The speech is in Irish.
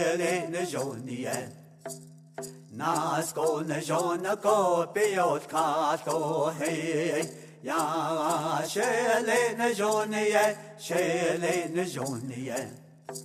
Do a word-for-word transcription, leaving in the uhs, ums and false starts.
Shelin Jonian Nasko Najonako Piot Kato Hey Ya Shelin Jonian Shelin Jonian